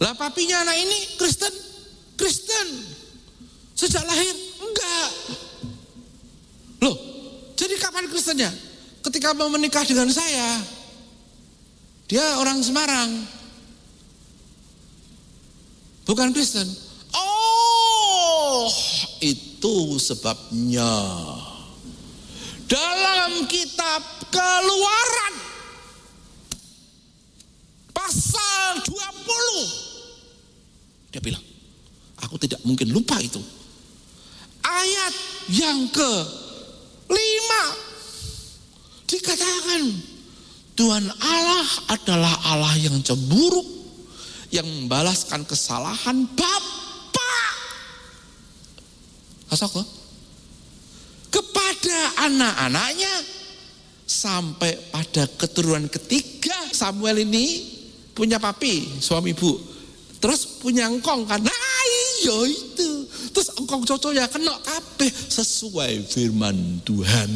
Lah papinya anak ini Kristen. Sejak lahir? Enggak. Loh, jadi kapan Kristennya? Ketika mau menikah dengan saya. Dia orang Semarang. Bukan Kristen. Oh, itu sebabnya. Dalam kitab Keluaran pasal 20 dia bilang, aku tidak mungkin lupa itu. Ayat yang ke-5 dikatakan, Tuhan Allah adalah Allah yang cemburu, yang membalaskan kesalahan Bapa kepada anak-anaknya sampai pada keturunan ketiga. Samuel ini punya papi, suami ibu, terus punya engkong kan. Nah iya itu, terus engkong cocok ya kena kabeh sesuai firman Tuhan.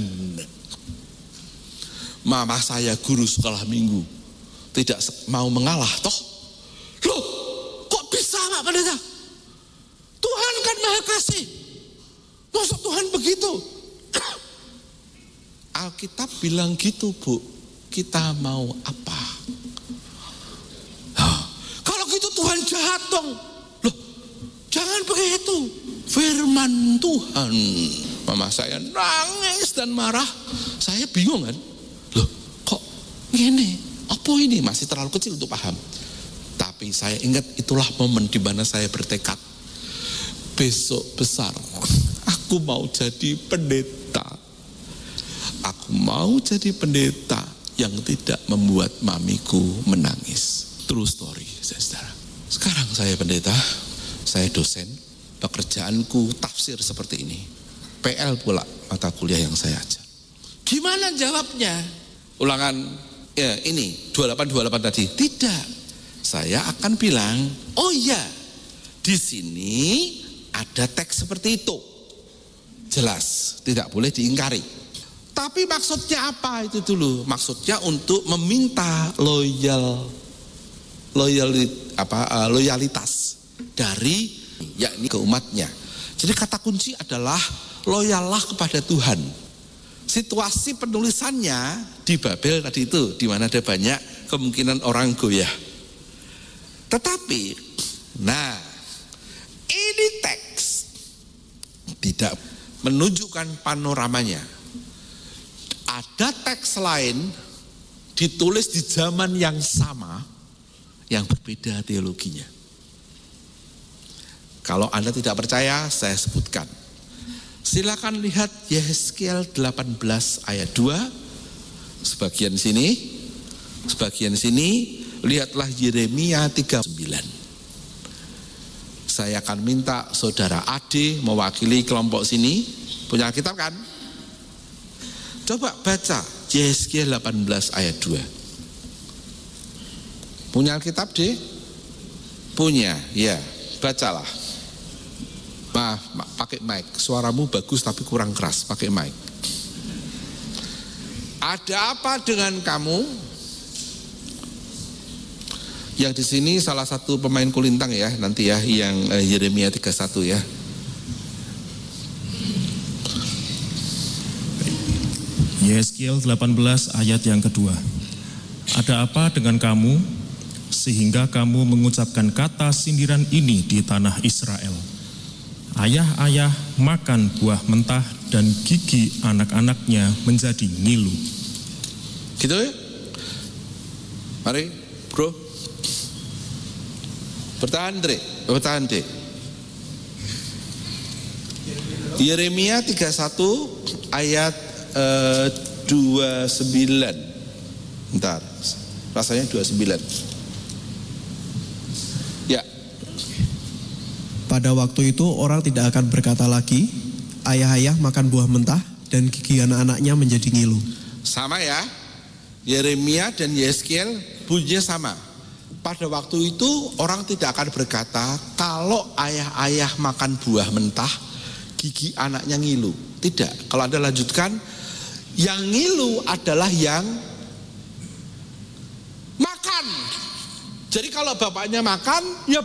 Mama saya guru sekolah minggu, tidak mau mengalah toh. Loh, kok bisa Pak Pendeta? Tuhan kan Maha Kasih. Maksud Tuhan begitu? Alkitab bilang gitu, Bu. Kita mau apa? Kalau gitu Tuhan jahat dong. Loh, jangan begitu. Firman Tuhan. Mama saya nangis dan marah. Saya bingung kan. Loh, kok gini? Apa ini? Masih terlalu kecil untuk paham. Tapi saya ingat itulah momen di mana saya bertekad. Besok besar, aku mau jadi pendeta. Aku mau jadi pendeta yang tidak membuat mamiku menangis. True story, saudara. Sekarang saya pendeta, saya dosen, pekerjaanku tafsir seperti ini. PL pula mata kuliah yang saya ajar. Gimana jawabnya? Ulangan ya ini 28 tadi. Tidak. Saya akan bilang, oh iya, di sini ada teks seperti itu. Jelas, tidak boleh diingkari. Tapi maksudnya apa itu dulu? Maksudnya untuk meminta loyalitas dari yakni ke umatnya. Jadi kata kunci adalah loyallah kepada Tuhan. Situasi penulisannya di Babel tadi itu, di mana ada banyak kemungkinan orang goyah. Tetapi, nah ini teks tidak menunjukkan panoramanya. Ada teks lain ditulis di zaman yang sama yang berbeda teologinya. Kalau Anda tidak percaya, saya sebutkan. Silakan lihat Yehezkiel 18 ayat 2, sebagian sini, lihatlah Yeremia 39. Saya akan minta saudara Ade mewakili kelompok sini, punya Alkitab kan? Coba baca Yehezkiel 18 ayat 2. Punya Alkitab deh? Punya, ya, bacalah. Pakai mic, suaramu bagus tapi kurang keras, pakai mic. Ada apa dengan kamu? Yang di sini salah satu pemain kulintang ya, nanti ya, yang Yeremia 31 ya. Yehezkiel 18 ayat yang kedua. Ada apa dengan kamu sehingga kamu mengucapkan kata sindiran ini di tanah Israel? Ayah-ayah makan buah mentah dan gigi anak-anaknya menjadi ngilu. Gitu ya? Mari bro. Bertahan Dre. Yeremia 31 ayat 29. Bentar, rasanya 29. Ya. Pada waktu itu orang tidak akan berkata lagi, ayah-ayah makan buah mentah dan gigi anak-anaknya menjadi ngilu. Sama ya, Yeremia dan Yehezkiel bunyinya sama. Pada waktu itu orang tidak akan berkata, kalau ayah-ayah makan buah mentah, gigi anaknya ngilu. Tidak, kalau Anda lanjutkan, yang ngilu adalah yang makan. Jadi kalau bapaknya makan, ya